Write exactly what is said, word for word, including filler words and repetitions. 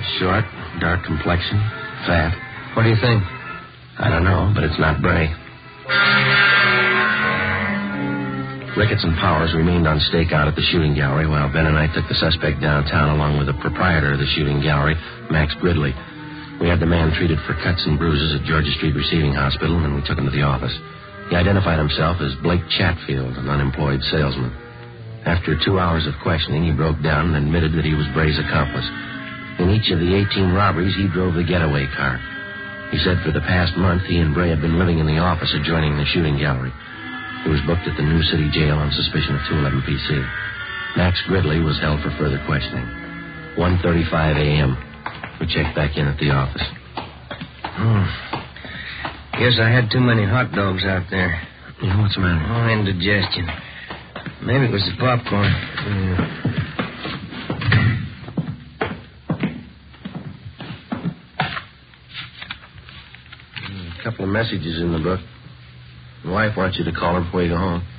Short, dark complexion, fat. What do you think? I don't know, but it's not Bray. Ricketts and Powers remained on stakeout at the shooting gallery while Ben and I took the suspect downtown along with the proprietor of the shooting gallery, Max Gridley. We had the man treated for cuts and bruises at Georgia Street Receiving Hospital, and we took him to the office. He identified himself as Blake Chatfield, an unemployed salesman. After two hours of questioning, he broke down and admitted that he was Bray's accomplice. In each of the eighteen robberies, he drove the getaway car. He said for the past month he and Bray had been living in the office adjoining the shooting gallery. He was booked at the New City Jail on suspicion of two eleven P C. Max Gridley was held for further questioning. one thirty-five a.m. We checked back in at the office. Hmm. Guess I had too many hot dogs out there. Yeah, what's the matter? Oh, indigestion. Maybe it was the popcorn. Yeah. A couple of messages in the book. My wife wants you to call her before you go home.